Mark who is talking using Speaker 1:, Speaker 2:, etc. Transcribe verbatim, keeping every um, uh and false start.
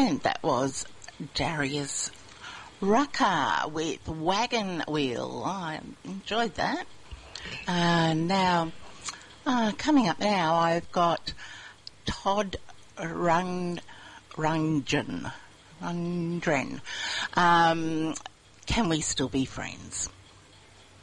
Speaker 1: And that was Darius Rucker with Wagon Wheel. I enjoyed that. Uh, now, uh, coming up now, I've got Todd Rung, Rundgren. Rundgren. Um, Can We Still Be Friends?